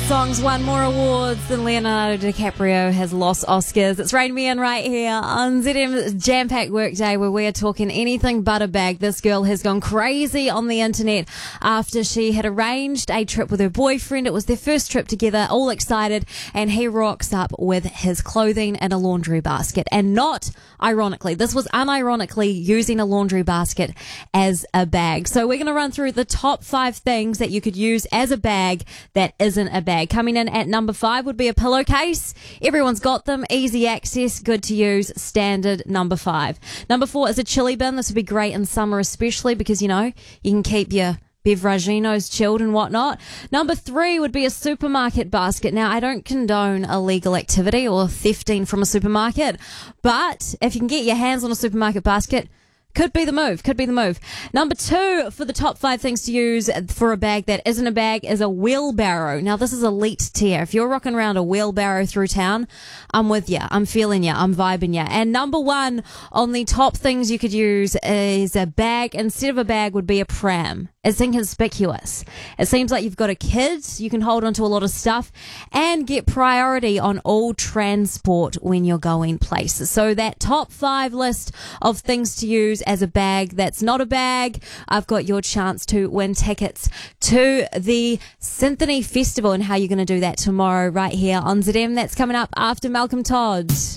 Songs won more awards than Leonardo DiCaprio has lost Oscars. It's Rain Me In right here on ZM's jam-packed workday, where we are talking anything but a bag. This girl has gone crazy on the internet after she had arranged a trip with her boyfriend. It was their first trip together, all excited, and he rocks up with his clothing in a laundry basket. And not ironically, this was unironically using a laundry basket as a bag. So we're going to run through the top 5 things that you could use as a bag that isn't a bag. Coming in at number 5 would be a pillowcase. Everyone's got them. Easy access, good to use, standard number 5. Number 4 is a chili bin. This would be great in summer especially because, you know, you can keep your beveraginos chilled and whatnot. Number 3 would be a supermarket basket. Now, I don't condone illegal activity or thefting from a supermarket, but if you can get your hands on a supermarket basket, could be the move. Number 2 for the top 5 things to use for a bag that isn't a bag is a wheelbarrow. Now, this is elite tier. If you're rocking around a wheelbarrow through town, I'm with you. I'm feeling you. I'm vibing you. And number 1 on the top things you could use is a bag. Instead of a bag would be a pram. It's inconspicuous. It seems like you've got a kid. You can hold on to a lot of stuff and get priority on all transport when you're going places. So that top 5 list of things to use as a bag that's not a bag, I've got your chance to win tickets to the Symphony Festival, and how you're going to do that tomorrow right here on ZM. That's coming up after Malcolm Todd.